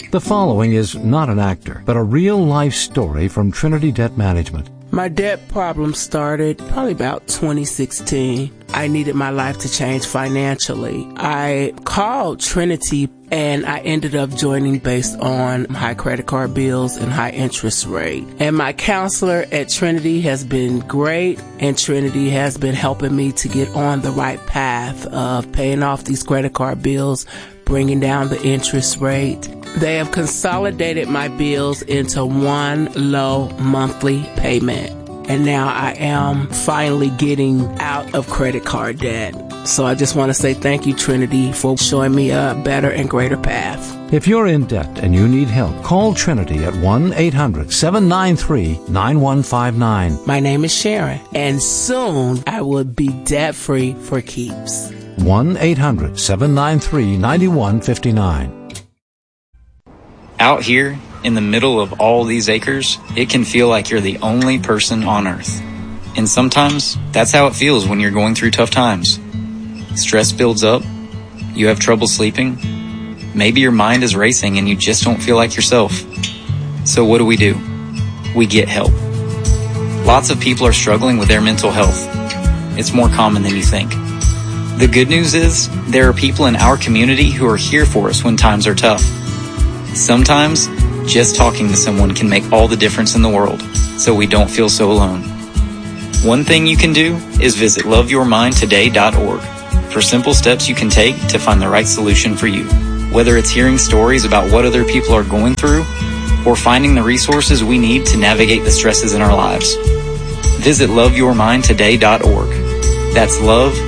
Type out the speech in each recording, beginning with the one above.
The following is not an actor, but a real-life story from Trinity Debt Management. My debt problem started probably about 2016. I needed my life to change financially. I called Trinity and I ended up joining based on high credit card bills and high interest rate. And my counselor at Trinity has been great, and Trinity has been helping me to get on the right path of paying off these credit card bills, bringing down the interest rate. They have consolidated my bills into one low monthly payment. And now I am finally getting out of credit card debt. So I just want to say thank you, Trinity, for showing me a better and greater path. If you're in debt and you need help, call Trinity at 1-800-793-9159. My name is Sharon, and soon I will be debt-free for keeps. 1-800-793-9159. Out here, in the middle of all these acres, it can feel like you're the only person on earth. And sometimes, that's how it feels when you're going through tough times. Stress builds up, you have trouble sleeping, maybe your mind is racing and you just don't feel like yourself. So what do? We get help. Lots of people are struggling with their mental health. It's more common than you think. The good news is, there are people in our community who are here for us when times are tough. Sometimes, just talking to someone can make all the difference in the world, so we don't feel so alone. One thing you can do is visit loveyourmindtoday.org for simple steps you can take to find the right solution for you. Whether it's hearing stories about what other people are going through, or finding the resources we need to navigate the stresses in our lives. Visit loveyourmindtoday.org. That's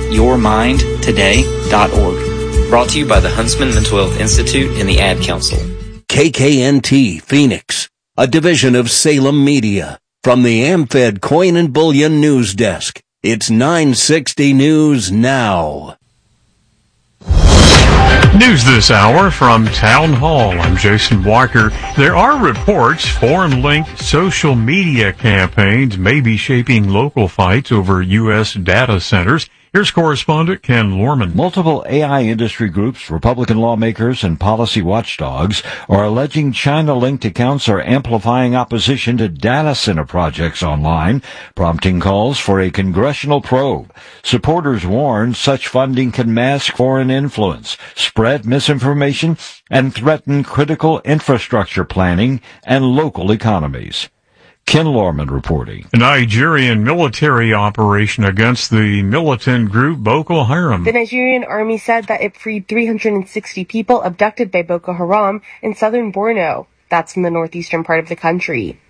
loveyourmindtoday.org. Brought to you by the Huntsman Mental Health Institute and the Ad Council. KKNT Phoenix, a division of Salem Media. From the AmFed Coin and Bullion News Desk, it's 960 News Now. News this hour from Town Hall. I'm Jason Walker. There are reports foreign-linked social media campaigns may be shaping local fights over U.S. data centers. Here's correspondent Ken Lorman. Multiple AI industry groups, Republican lawmakers, and policy watchdogs are alleging China-linked accounts are amplifying opposition to data center projects online, prompting calls for a congressional probe. Supporters warn such funding can mask foreign influence, spread misinformation, and threaten critical infrastructure planning and local economies. Ken Lorman reporting. A Nigerian military operation against the militant group Boko Haram. The Nigerian army said that it freed 360 people abducted by Boko Haram in southern Borno. That's in the northeastern part of the country.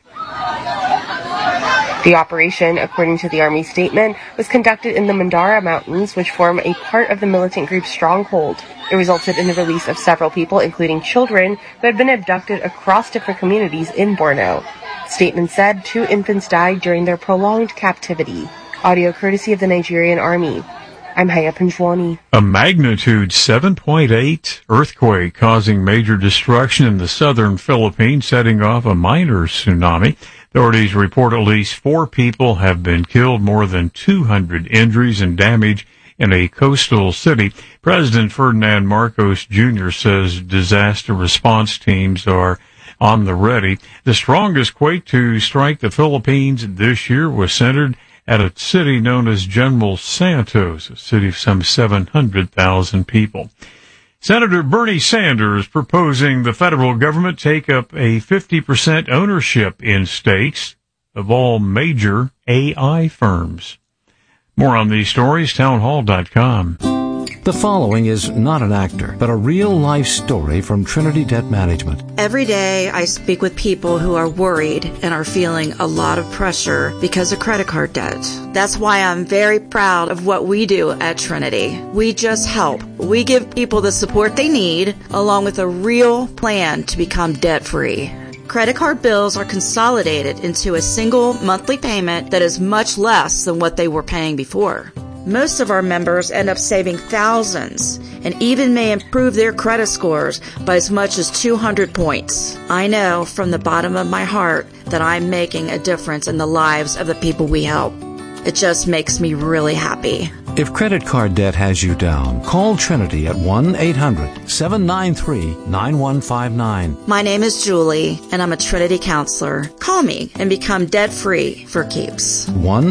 The operation, according to the Army statement, was conducted in the Mandara Mountains, which form a part of the militant group's stronghold. It resulted in the release of several people, including children, who had been abducted across different communities in Borno. The statement said 2 infants died during their prolonged captivity. Audio courtesy of the Nigerian Army. I'm Haya Panjwani. A magnitude 7.8 earthquake causing major destruction in the southern Philippines, setting off a minor tsunami. Authorities report at least 4 people have been killed, more than 200 injuries and damage in a coastal city. President Ferdinand Marcos Jr. says disaster response teams are on the ready. The strongest quake to strike the Philippines this year was centered at a city known as General Santos, a city of some 700,000 people. Senator Bernie Sanders proposing the federal government take up a 50% ownership in stakes of all major AI firms. More on these stories, townhall.com. The following is not an actor, but a real-life story from Trinity Debt Management. Every day I speak with people who are worried and are feeling a lot of pressure because of credit card debt. That's why I'm very proud of what we do at Trinity. We just help. We give people the support they need, along with a real plan to become debt-free. Credit card bills are consolidated into a single monthly payment that is much less than what they were paying before. Most of our members end up saving thousands and even may improve their credit scores by as much as 200 points. I know from the bottom of my heart that I'm making a difference in the lives of the people we help. It just makes me really happy. If credit card debt has you down, call Trinity at 1-800-793-9159. My name is Julie, and I'm a Trinity counselor. Call me and become debt-free for keeps.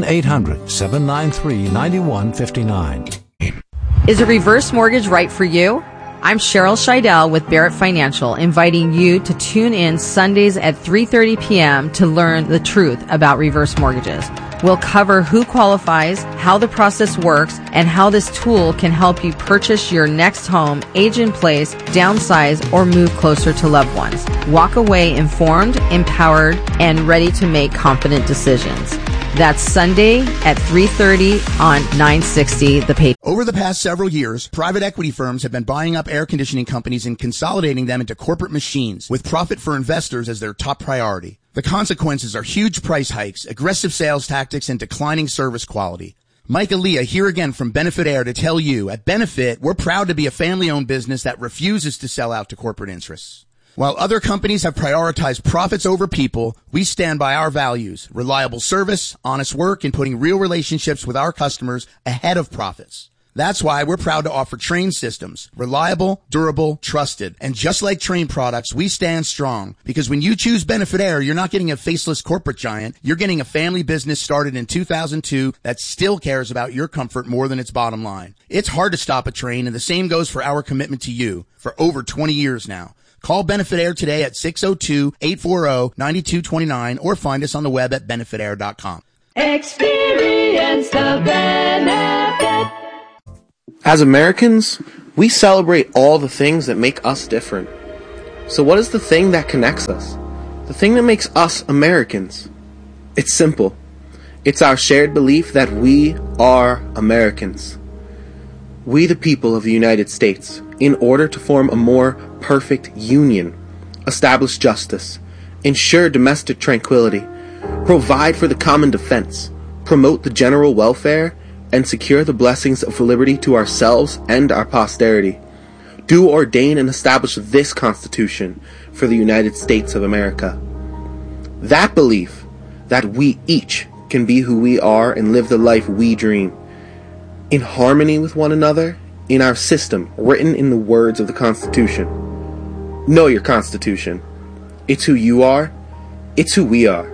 1-800-793-9159. Is a reverse mortgage right for you? I'm Cheryl Scheidel with Barrett Financial, inviting you to tune in Sundays at 3:30 p.m. to learn the truth about reverse mortgages. We'll cover who qualifies, how the process works, and how this tool can help you purchase your next home, age in place, downsize, or move closer to loved ones. Walk away informed, empowered, and ready to make confident decisions. That's Sunday at 3:30 on 960 The Patriot. Over the past several years, private equity firms have been buying up air conditioning companies and consolidating them into corporate machines with profit for investors as their top priority. The consequences are huge price hikes, aggressive sales tactics, and declining service quality. Mike Aaliyah here again from Benefit Air to tell you, at Benefit, we're proud to be a family-owned business that refuses to sell out to corporate interests. While other companies have prioritized profits over people, we stand by our values: reliable service, honest work, and putting real relationships with our customers ahead of profits. That's why we're proud to offer Trane systems. Reliable, durable, trusted. And just like Trane products, we stand strong. Because when you choose Benefit Air, you're not getting a faceless corporate giant. You're getting a family business started in 2002 that still cares about your comfort more than its bottom line. It's hard to stop a Trane, and the same goes for our commitment to you for over 20 years now. Call Benefit Air today at 602-840-9229 or find us on the web at benefitair.com. Experience the benefit. As Americans, we celebrate all the things that make us different. So what is the thing that connects us? The thing that makes us Americans? It's simple. It's our shared belief that we are Americans. We, the people of the United States, in order to form a more perfect union, establish justice, ensure domestic tranquility, provide for the common defense, promote the general welfare, and secure the blessings of liberty to ourselves and our posterity, do ordain and establish this Constitution for the United States of America. That belief that we each can be who we are and live the life we dream, in harmony with one another, in our system written in the words of the Constitution. Know your Constitution. It's who you are. It's who we are.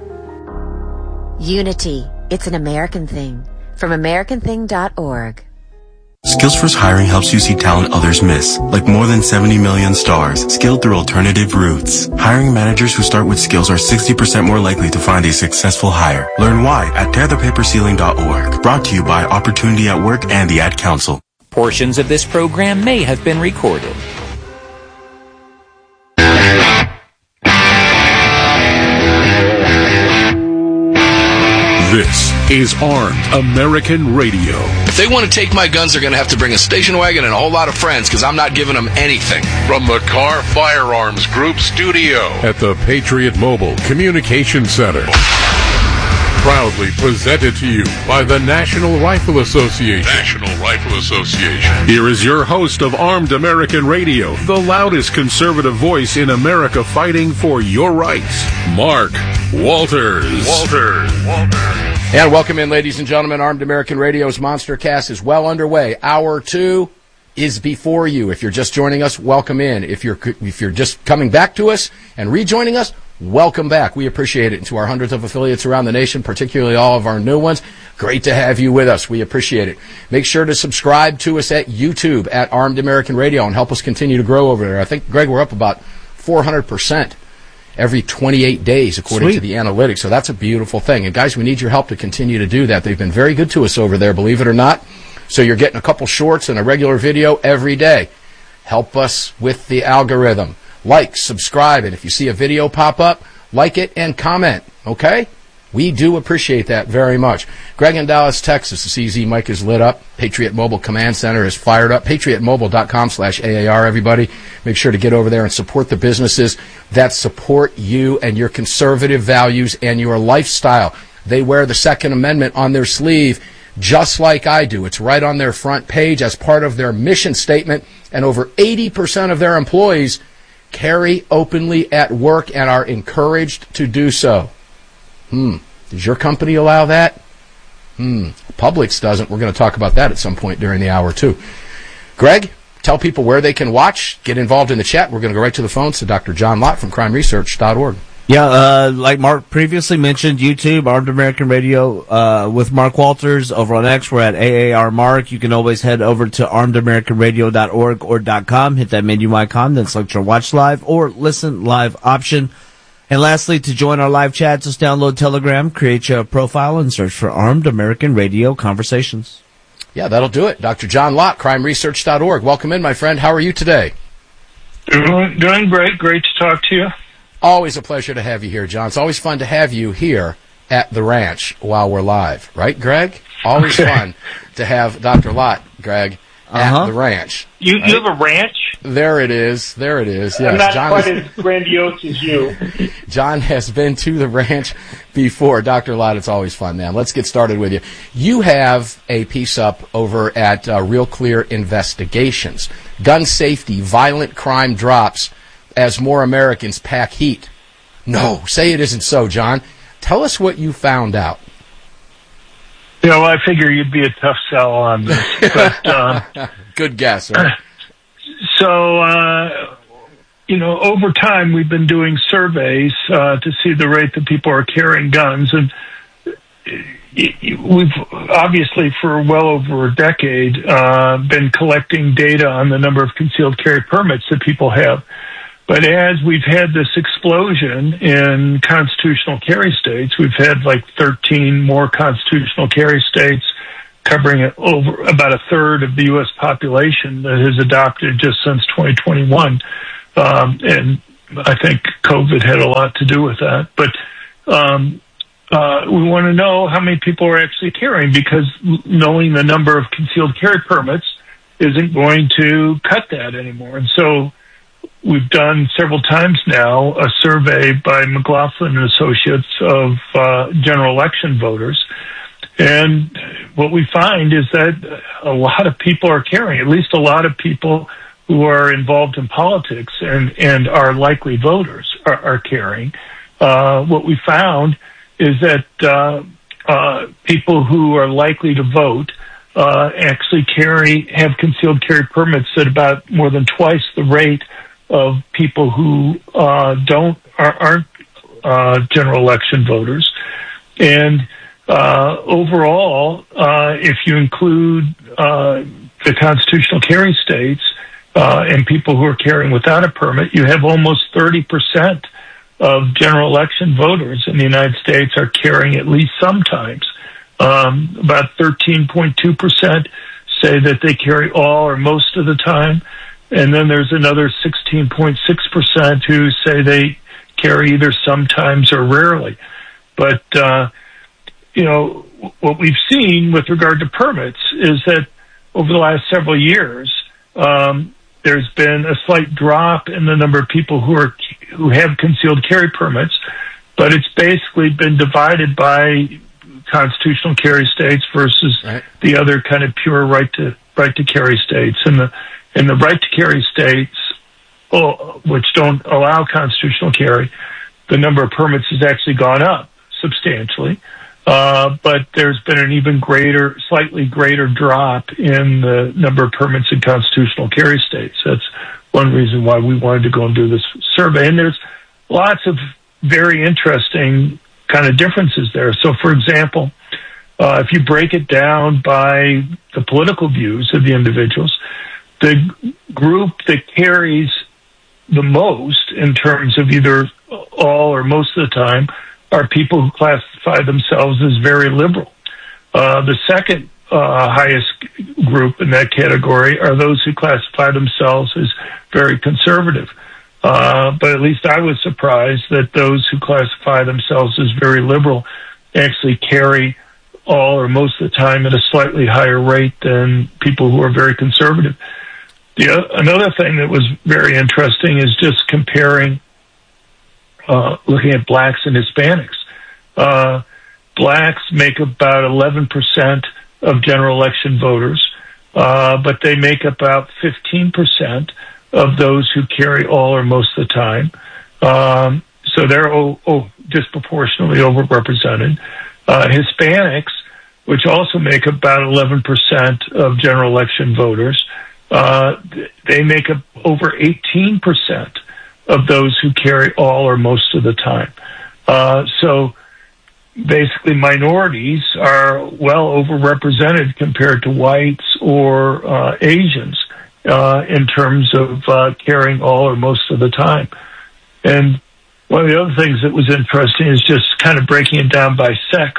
Unity. It's an American thing. From AmericanThing.org. Skills1st Hiring helps you see talent others miss, like more than 70 million stars, skilled through alternative routes. Hiring managers who start with skills are 60% more likely to find a successful hire. Learn why at tearthepaperceiling.org. Brought to you by Opportunity at Work and the Ad Council. Portions of this program may have been recorded. This is Armed American Radio. If they want to take my guns, they're going to have to bring a station wagon and a whole lot of friends, because I'm not giving them anything. From the Carr Firearms Group studio at the Patriot Mobile Communication Center. Proudly presented to you by the National Rifle Association. National Rifle Association. Here is your host of Armed American Radio, the loudest conservative voice in America fighting for your rights, Mark Walters. And welcome in, ladies and gentlemen. Armed American Radio's Monster Cast is well underway. Hour 2 is before you. If you're just joining us, welcome in. If you're just coming back to us and rejoining us, welcome back. We appreciate it. And to our hundreds of affiliates around the nation, particularly all of our new ones, great to have you with us. We appreciate it. Make sure to subscribe to us at YouTube at Armed American Radio and help us continue to grow over there. I think, Greg, we're up about 400% every 28 days, according to the analytics. So that's a beautiful thing. And, guys, we need your help to continue to do that. They've been very good to us over there, believe it or not. So you're getting a couple shorts and a regular video every day. Help us with the algorithm. Like, subscribe, and if you see a video pop up, like it and comment, okay? We do appreciate that very much. Greg in Dallas, Texas, the CZ mic is lit up. Patriot Mobile Command Center is fired up. PatriotMobile.com/AAR, everybody. Make sure to get over there and support the businesses that support you and your conservative values and your lifestyle. They wear the Second Amendment on their sleeve just like I do. It's right on their front page as part of their mission statement, and over 80% of their employees carry openly at work and are encouraged to do so. Does your company allow that? Publix doesn't. We're going to talk about that at some point during the hour, too. Greg, tell people where they can watch, get involved in the chat. We're going to go right to the phones to Dr. John Lott from crimeresearch.org. Yeah, like Mark previously mentioned, YouTube, Armed American Radio, with Mark Walters. Over on X, we're at AAR Mark. You can always head over to armedamericanradio.org or .com, hit that menu icon, then select your watch live or listen live option. And lastly, to join our live chat, just download Telegram, create your profile, and search for Armed American Radio Conversations. Yeah, that'll do it. Dr. John Lott, crimeresearch.org. Welcome in, my friend. How are you today? Doing great. Great to talk to you. Always a pleasure to have you here, John. It's always fun to have you here at the ranch while we're live. Right, Greg? Always fun to have Dr. Lott, Greg, at the ranch. You have a ranch? There it is. Yes, I'm not John quite as grandiose as you. John has been to the ranch before. Dr. Lott, it's always fun, man. Let's get started with you. You have a piece up over at Real Clear Investigations. Gun safety, violent crime drops as more Americans pack heat. No, say it isn't so, John. Tell us what you found out. Well, I figure you'd be a tough sell on this. But, good guess, right? So, over time we've been doing surveys to see the rate that people are carrying guns, and we've obviously for well over a decade been collecting data on the number of concealed carry permits that people have. But as we've had this explosion in constitutional carry states, we've had like 13 more constitutional carry states covering over about a third of the U.S. population that has adopted just since 2021. And I think COVID had a lot to do with that. But we want to know how many people are actually carrying, because knowing the number of concealed carry permits isn't going to cut that anymore. And so we've done several times now a survey by McLaughlin and Associates of general election voters. And what we find is that a lot of people are carrying, at least a lot of people who are involved in politics and are likely voters are carrying. What we found is that people who are likely to vote actually have concealed carry permits at about more than twice the rate of people who aren't general election voters. And overall, if you include the constitutional carry states and people who are carrying without a permit, you have almost 30% of general election voters in the United States are carrying at least sometimes. About 13.2% say that they carry all or most of the time. And then there's another 16.6% who say they carry either sometimes or rarely. But, what we've seen with regard to permits is that over the last several years, there's been a slight drop in the number of people who have concealed carry permits, but it's basically been divided by constitutional carry states versus the other kind of pure right to carry states. And the right to carry states, which don't allow constitutional carry, the number of permits has actually gone up substantially. But there's been an even slightly greater drop in the number of permits in constitutional carry states. That's one reason why we wanted to go and do this survey. And there's lots of very interesting kind of differences there. So, for example, if you break it down by the political views of the individuals, the group that carries the most in terms of either all or most of the time are people who classify themselves as very liberal. The second highest group in that category are those who classify themselves as very conservative. But at least I was surprised that those who classify themselves as very liberal actually carry all or most of the time at a slightly higher rate than people who are very conservative. Another thing that was very interesting is just comparing, looking at blacks and Hispanics. Blacks make about 11% of general election voters, but they make about 15% of those who carry all or most of the time. So they're disproportionately overrepresented. Hispanics which also make about 11% of general election voters, they make up over 18% of those who carry all or most of the time. So basically minorities are well overrepresented compared to whites or Asians in terms of carrying all or most of the time. And one of the other things that was interesting is just kind of breaking it down by sex.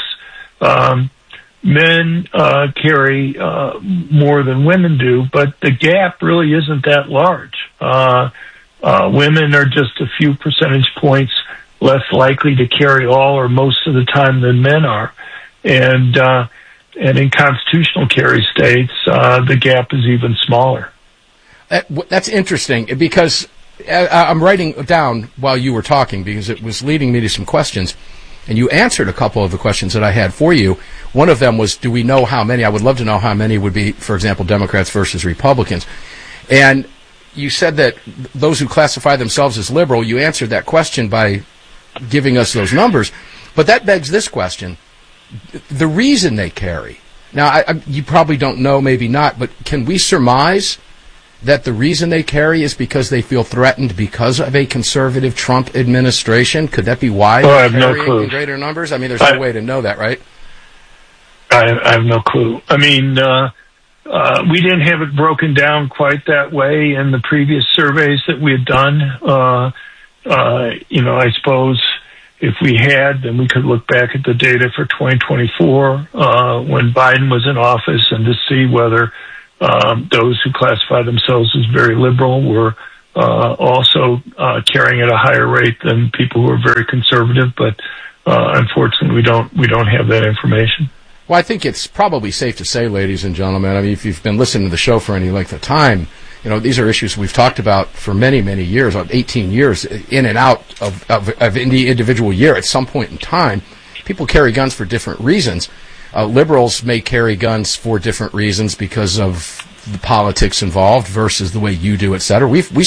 Men carry more than women do, but the gap really isn't that large. Women are just a few percentage points less likely to carry all or most of the time than men are. And in constitutional carry states, the gap is even smaller. That's interesting, because I'm writing down while you were talking, because it was leading me to some questions, and you answered a couple of the questions that I had for you. One of them was, do we know how many? I would love to know how many would be, for example, Democrats versus Republicans. And you said that those who classify themselves as liberal, you answered that question by giving us those numbers. But that begs this question. The reason they carry. Now, you probably don't know, maybe not, but can we surmise that the reason they carry is because they feel threatened because of a conservative Trump administration? Could that be why they're carrying in greater numbers? I mean, there's no way to know that, right? I have no clue. I mean, we didn't have it broken down quite that way in the previous surveys that we had done. I suppose if we had, then we could look back at the data for 2024 when Biden was in office and to see whether those who classify themselves as very liberal were also carrying at a higher rate than people who are very conservative. But unfortunately, we don't have that information. Well, I think it's probably safe to say, ladies and gentlemen, I mean, if you've been listening to the show for any length of time, these are issues we've talked about for many, many years, 18 years, in and out of any individual year. At some point in time, people carry guns for different reasons. Liberals may carry guns for different reasons because of the politics involved versus the way you do, et cetera. We